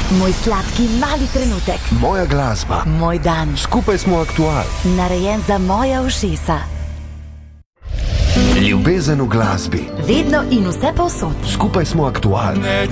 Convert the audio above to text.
Moj sladki mali trenutek. Moja glasba. Moj dan. Skupaj smo aktual. Narejen za moja ušesa. Ljubezen v glasbi. Vedno in vse povsod. Skupaj smo aktual.